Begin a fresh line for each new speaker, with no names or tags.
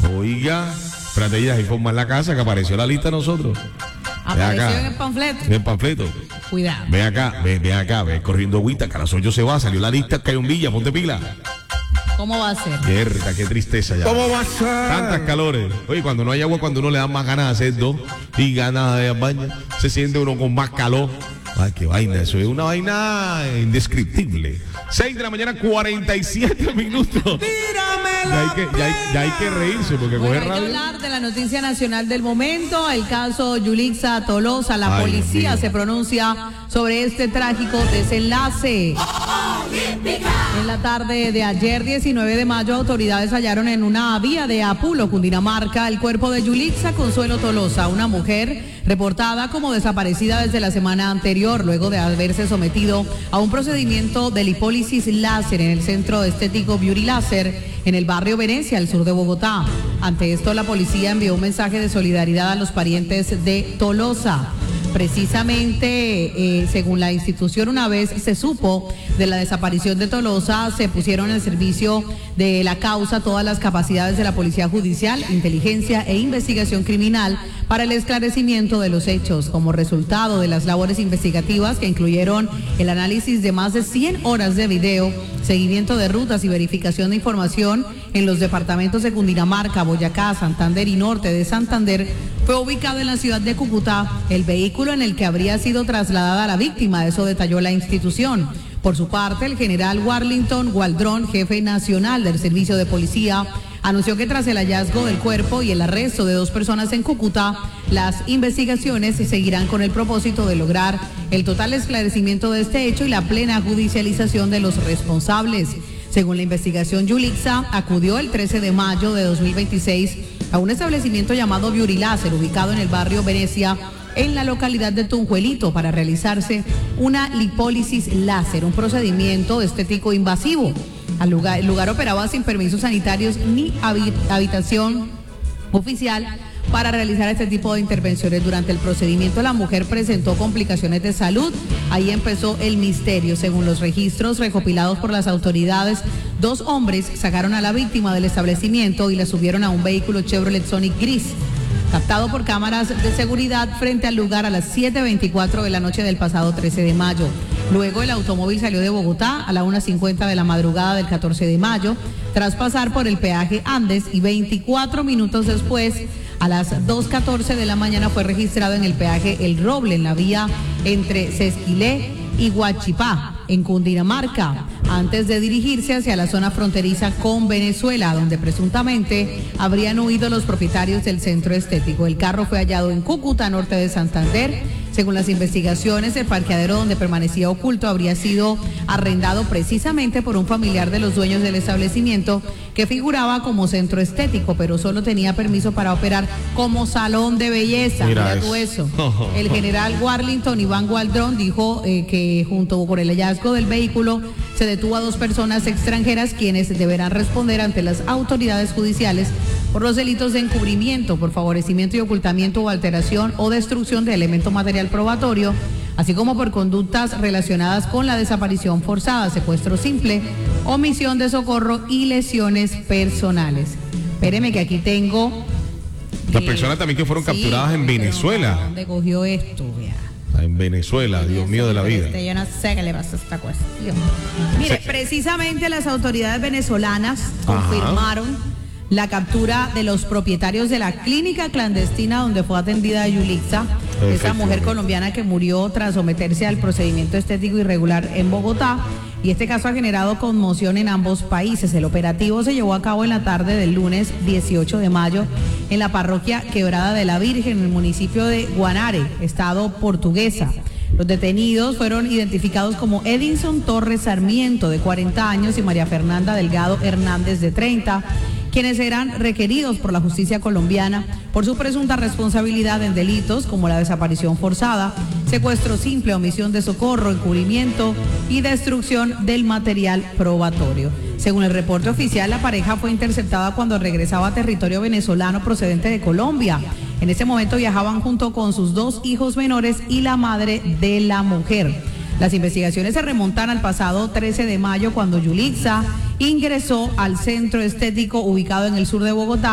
Oiga, espérate, ya informa en la casa que apareció la lista de nosotros.
Apareció en el panfleto.
En el panfleto.
Cuidado.
Ven acá, ve corriendo agüita, que a las 8 se va, salió la lista, que hay un Villa, ponte pila.
¿Cómo va a ser?
Mierda, qué tristeza ya.
¿Cómo va a ser?
Tantas calores. Oye, cuando no hay agua, cuando uno le da más ganas de hacer dos y ganas de baño, se siente uno con más calor. Ay, qué vaina, eso es una vaina indescriptible. 6 de la mañana, 47 minutos. Ya hay que reírse porque
Bueno,
coger
hay que
radio.
hablar de la noticia nacional del momento, el caso Yulixa Tolosa. La policía se pronuncia sobre este trágico desenlace. En la tarde de ayer, 19 de mayo, autoridades hallaron en una vía de Apulo, Cundinamarca, el cuerpo de Yulixa Consuelo Tolosa, una mujer reportada como desaparecida desde la semana anterior, luego de haberse sometido a un procedimiento de lipólisis láser en el centro estético Beauty Láser en el barrio Venecia, al sur de Bogotá. Ante esto, la policía envió un mensaje de solidaridad a los parientes de Tolosa. Precisamente, según la institución, una vez se supo de la desaparición de Tolosa, se pusieron en servicio de la causa todas las capacidades de la Policía Judicial, Inteligencia e Investigación Criminal para el esclarecimiento de los hechos. Como resultado de las labores investigativas que incluyeron el análisis de más de 100 horas de video, seguimiento de rutas y verificación de información en los departamentos de Cundinamarca, Boyacá, Santander y Norte de Santander, fue ubicado en la ciudad de Cúcuta el vehículo en el que habría sido trasladada la víctima, eso detalló la institución. Por su parte, el general Warlington Waldron, jefe nacional del Servicio de Policía, anunció que tras el hallazgo del cuerpo y el arresto de 2 personas en Cúcuta, las investigaciones seguirán con el propósito de lograr el total esclarecimiento de este hecho y la plena judicialización de los responsables. Según la investigación, Yulixa acudió el 13 de mayo de 2026 a un establecimiento llamado Beauty Láser, ubicado en el barrio Venecia, en la localidad de Tunjuelito, para realizarse una lipólisis láser, un procedimiento estético invasivo. El lugar operaba sin permisos sanitarios ni habitación oficial para realizar este tipo de intervenciones. Durante el procedimiento, la mujer presentó complicaciones de salud. Ahí empezó el misterio. Según los registros recopilados por las autoridades, 2 hombres sacaron a la víctima del establecimiento y la subieron a un vehículo Chevrolet Sonic gris, captado por cámaras de seguridad frente al lugar a las 7:24 de la noche del pasado 13 de mayo. Luego el automóvil salió de Bogotá a la 1:50 de la madrugada del 14 de mayo, tras pasar por el peaje Andes, y 24 minutos después, a las 2:14 de la mañana, fue registrado en el peaje El Roble, en la vía entre Sesquilé y Huachipá, en Cundinamarca, antes de dirigirse hacia la zona fronteriza con Venezuela, donde presuntamente habrían huido los propietarios del centro estético. El carro fue hallado en Cúcuta, norte de Santander. Según las investigaciones, el parqueadero donde permanecía oculto habría sido arrendado precisamente por un familiar de los dueños del establecimiento, que figuraba como centro estético, pero solo tenía permiso para operar como salón de belleza. Mira tú eso. El general Warlington Iván Waldron dijo que junto con el hallazgo del vehículo se detuvo a 2 personas extranjeras, quienes deberán responder ante las autoridades judiciales por los delitos de encubrimiento, por favorecimiento y ocultamiento o alteración o destrucción de elemento material probatorio, así como por conductas relacionadas con la desaparición forzada, secuestro simple, omisión de socorro y lesiones personales. Espéreme que aquí tengo
las personas también que fueron capturadas en Venezuela.
¿Dónde cogió esto?
En Venezuela, Dios mío de la vida.
Yo no sé qué le pasa a esta cuestión. Mire, precisamente las autoridades venezolanas confirmaron la captura de los propietarios de la clínica clandestina donde fue atendida Yulixa, esa mujer colombiana que murió tras someterse al procedimiento estético irregular en Bogotá. Y este caso ha generado conmoción en ambos países. El operativo se llevó a cabo en la tarde del lunes 18 de mayo en la parroquia Quebrada de la Virgen, en el municipio de Guanare, estado Portuguesa. Los detenidos fueron identificados como Edinson Torres Sarmiento, de 40 años, y María Fernanda Delgado Hernández, de 30, quienes serán requeridos por la justicia colombiana por su presunta responsabilidad en delitos como la desaparición forzada, secuestro simple, omisión de socorro, encubrimiento y destrucción del material probatorio. Según el reporte oficial, la pareja fue interceptada cuando regresaba a territorio venezolano procedente de Colombia. En ese momento viajaban junto con sus 2 hijos menores y la madre de la mujer. Las investigaciones se remontan al pasado 13 de mayo, cuando Yulixa ingresó al centro estético ubicado en el sur de Bogotá